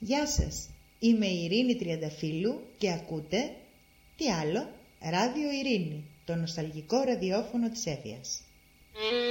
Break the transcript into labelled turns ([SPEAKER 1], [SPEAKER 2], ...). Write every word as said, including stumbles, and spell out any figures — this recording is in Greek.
[SPEAKER 1] Γεια σας, είμαι η Ειρήνη Τριανταφύλλου και ακούτε, τι άλλο, Ράδιο Ειρήνη, το νοσταλγικό ραδιόφωνο της Έφειας.